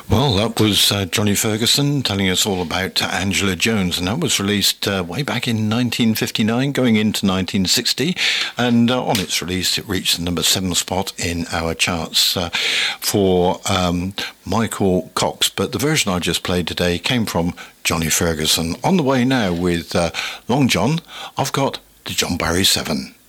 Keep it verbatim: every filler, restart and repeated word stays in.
Well, that was uh, Johnny Ferguson telling us all about uh, Angela Jones, and that was released uh, way back in nineteen fifty-nine, going into nineteen sixty, and uh, on its release it reached the number seven spot in our charts uh, for um, Michael Cox, but the version I just played today came from Johnny Ferguson. On the way now with uh, Long John, I've got the John Barry seven.